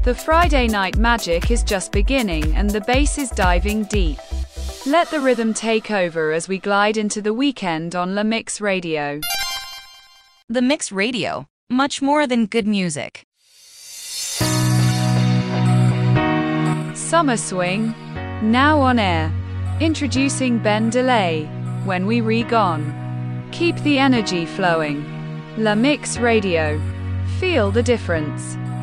The Friday night magic is just beginning and the bass is diving deep. Let the rhythm take over as we glide into the weekend on La Mix Radio. The Mix Radio, much more than good music. Summer Swing, now on air. Introducing Ben DeLay, When We Re-Gone. Keep the energy flowing. La Mix Radio. Feel the difference.